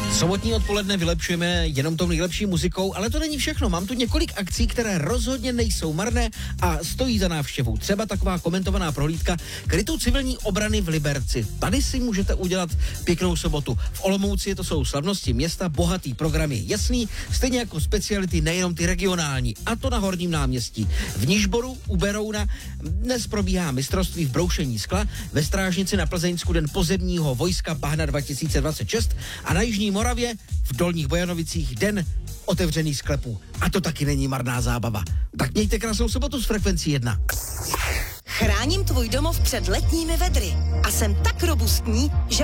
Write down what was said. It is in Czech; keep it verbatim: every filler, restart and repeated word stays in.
Sobotní odpoledne vylepšujeme jenom tou nejlepší muzikou, ale to není všechno. Mám tu několik akcí, které rozhodně nejsou marné a stojí za návštěvou. Třeba taková komentovaná prohlídka krytu civilní obrany v Liberci. Tady si můžete udělat pěknou sobotu. V Olomouci to jsou slavnosti města, bohatý program je jasný, stejně jako speciality nejenom ty regionální, a to na Horním náměstí. V Nižboru u Berouna dnes probíhá mistrovství v broušení skla, ve Strážnici na Plzeňsku den pozemního vojska Bahna dva tisíce dvacet šest a na Jižní Moravě v Dolních Bojanovicích den otevřených sklepů. A to taky není marná zábava. Tak mějte krásnou sobotu s Frekvencí jedna. Chráním tvůj domov před letními vedry a jsem tak robustní, že